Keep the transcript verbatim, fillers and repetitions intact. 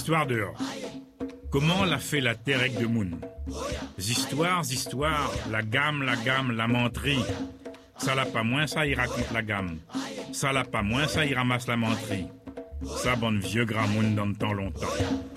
Histoires dehors. Comment l'a fait la terre avec de moun? Histoires, histoires, la gamme, la gamme, la menterie. Ça l'a pas moins, ça y raconte la gamme. Ça l'a pas moins, ça y ramasse la menterie. Ça bonne vieux grand moun dans le temps longtemps.